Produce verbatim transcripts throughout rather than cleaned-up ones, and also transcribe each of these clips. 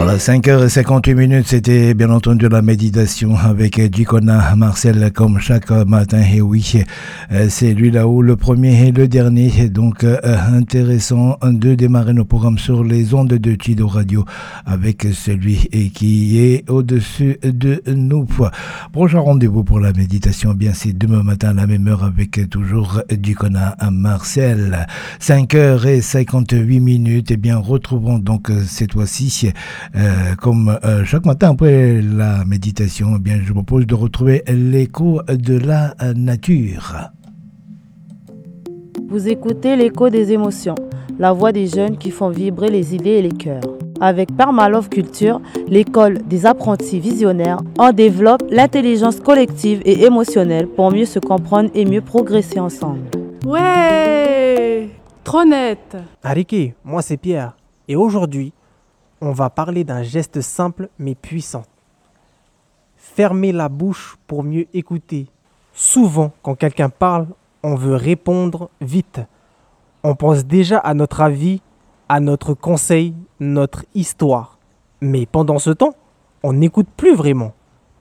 Voilà, cinq heures cinquante-huit minutes, c'était bien entendu la méditation avec Djikona Marcel comme chaque matin. Et oui, c'est lui là-haut, le premier et le dernier. Donc intéressant de démarrer nos programmes sur les ondes de Chido Radio avec celui qui est au-dessus de nous. Prochain rendez-vous pour la méditation, bien c'est demain matin à la même heure avec toujours Djikona Marcel. cinq heures cinquante-huit minutes, et bien retrouvons donc cette fois-ci Euh, comme euh, chaque matin après la méditation, eh bien, je vous propose de retrouver l'écho de la nature. Vous écoutez l'écho des émotions, la voix des jeunes qui font vibrer les idées et les cœurs. Avec Permalove Culture, l'école des apprentis visionnaires, on développe l'intelligence collective et émotionnelle pour mieux se comprendre et mieux progresser ensemble. Ouais, trop net. Ariki, moi c'est Pierre, et aujourd'hui, on va parler d'un geste simple mais puissant. Fermer la bouche pour mieux écouter. Souvent, quand quelqu'un parle, on veut répondre vite. On pense déjà à notre avis, à notre conseil, notre histoire. Mais pendant ce temps, on n'écoute plus vraiment.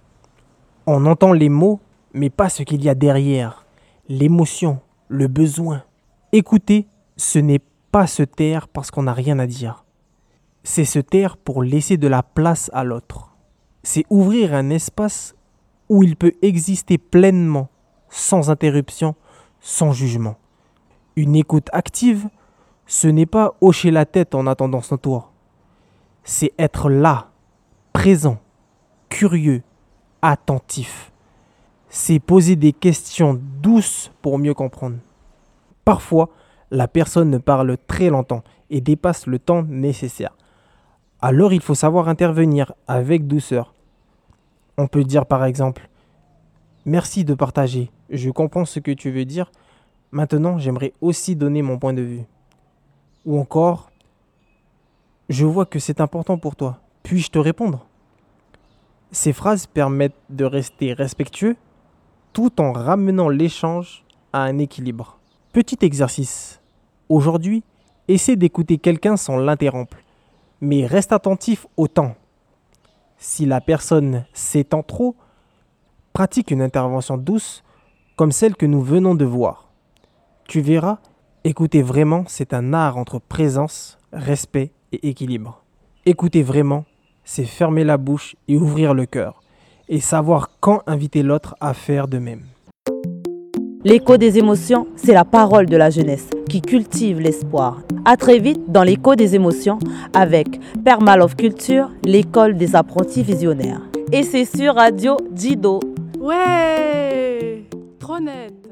On entend les mots, mais pas ce qu'il y a derrière. L'émotion, le besoin. Écouter, ce n'est pas se taire parce qu'on n'a rien à dire. C'est se taire pour laisser de la place à l'autre. C'est ouvrir un espace où il peut exister pleinement, sans interruption, sans jugement. Une écoute active, ce n'est pas hocher la tête en attendant son tour. C'est être là, présent, curieux, attentif. C'est poser des questions douces pour mieux comprendre. Parfois, la personne parle très longtemps et dépasse le temps nécessaire. Alors il faut savoir intervenir avec douceur. On peut dire par exemple « Merci de partager, je comprends ce que tu veux dire, maintenant j'aimerais aussi donner mon point de vue. » Ou encore « Je vois que c'est important pour toi, puis-je te répondre ?» Ces phrases permettent de rester respectueux tout en ramenant l'échange à un équilibre. Petit exercice. Aujourd'hui, essaie d'écouter quelqu'un sans l'interrompre. Mais reste attentif au temps. Si la personne s'étend trop, pratique une intervention douce comme celle que nous venons de voir. Tu verras, écouter vraiment, c'est un art entre présence, respect et équilibre. Écouter vraiment, c'est fermer la bouche et ouvrir le cœur, et savoir quand inviter l'autre à faire de même. L'écho des émotions, c'est la parole de la jeunesse qui cultive l'espoir. À très vite dans l'écho des émotions avec Permalove Culture, l'école des apprentis visionnaires. Et c'est sur Radio Jido. Ouais, trop net.